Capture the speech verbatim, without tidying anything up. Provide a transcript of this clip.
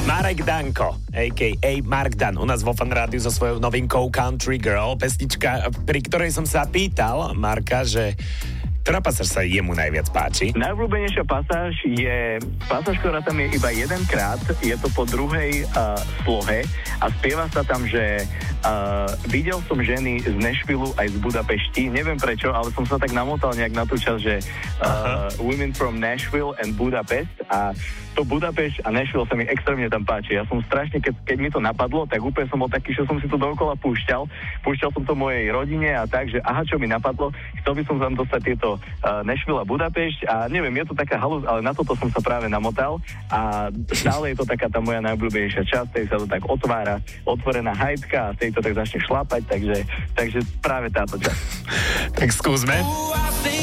Marek Danko, á ká á. Mark Dan, u nás vo Fan Rádiu so svojou novinkou Country Girl, pesnička, pri ktorej som sa pýtal Marka, že ktorá pasáž sa jemu najviac páči? Najobľúbenejšia pasáž je pasáž, ktorá tam je iba jedenkrát, je to po druhej uh, slohe a spieva sa tam, že uh, videl som ženy z Nashville aj z Budapešti, neviem prečo, ale som sa tak namotal nejak na tú časť, že uh, Women from Nashville and Budapest a to Budapešť a Nashville sa mi extrémne tam páči. Ja som strašne, keď, keď mi to napadlo, tak úplne som bol taký, že som si to dookola púšťal. Púšťal som to mojej rodine a tak, že aha, čo mi napadlo, chcel by som tam dostať tieto uh, Nashville a Budapešť a neviem, je to taká halus, ale na toto som sa práve namotal a stále je to taká tá moja najobľúbenejšia časť, tej sa to tak otvára, otvorená hajtka a tej to tak začne šlapať, takže, takže práve táto časť. Tak skúsme.